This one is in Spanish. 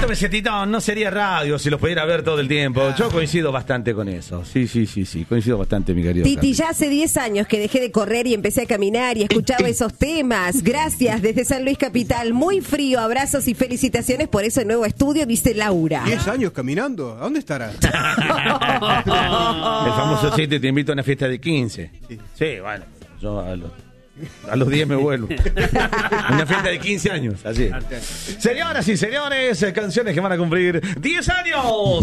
Mesetitón, no sería radio si los pudiera ver todo el tiempo. Yo coincido bastante con eso. Sí, coincido bastante, mi querido Titi, Carlos. ya hace 10 años que dejé de correr y empecé a caminar y escuchaba esos temas. Gracias, desde San Luis Capital. Muy frío, abrazos y felicitaciones por ese nuevo estudio, dice Laura. 10 años caminando, ¿a dónde estará? El famoso chiste, te invito a una fiesta de 15. Sí, bueno, yo a los 10 me vuelvo. Una fiesta de 15 años, así. Señoras y señores, canciones que van a cumplir 10 años.